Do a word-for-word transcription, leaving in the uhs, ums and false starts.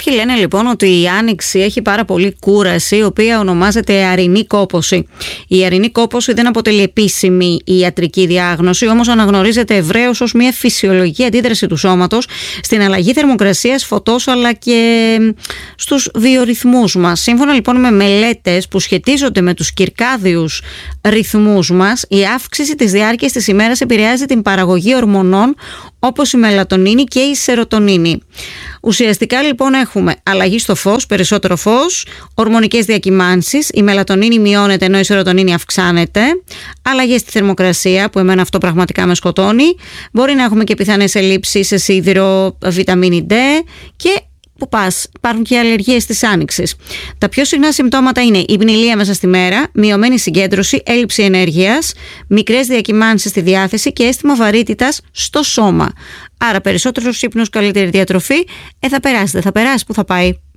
Κάποιοι λένε λοιπόν ότι η άνοιξη έχει πάρα πολύ κούραση, η οποία ονομάζεται ιαρινή κόπωση. Η ιαρινή κόπωση δεν αποτελεί επίσημη ιατρική διάγνωση, όμως αναγνωρίζεται ευρέως ως μια φυσιολογική αντίδραση του σώματος στην αλλαγή θερμοκρασίας, φωτός αλλά και στους βιορυθμούς μας. Σύμφωνα λοιπόν με μελέτες που σχετίζονται με τους κυρκάδιους ρυθμούς μας, η αύξηση της διάρκειας της ημέρας επηρεάζει την παραγωγή ορμονών όπως η μελατονίνη και η σερωτονίνη. Ουσιαστικά λοιπόν έχουμε αλλαγή στο φως, περισσότερο φως, ορμονικές διακυμάνσεις, η μελατονίνη μειώνεται ενώ η σερωτονίνη αυξάνεται, αλλαγές στη θερμοκρασία που εμένα αυτό πραγματικά με σκοτώνει, μπορεί να έχουμε και πιθανές ελλείψεις σε σίδηρο, βιταμίνη D και που πας, υπάρχουν και αλλεργίες της άνοιξης. Τα πιο συχνά συμπτώματα είναι η πνηλία μέσα στη μέρα, μειωμένη συγκέντρωση, έλλειψη ενέργειας, μικρές διακυμάνσεις στη διάθεση και αίσθημα βαρύτητας στο σώμα. Άρα περισσότερος ύπνος, καλύτερη διατροφή, ε, θα περάσει, δεν θα περάσει, πού θα πάει.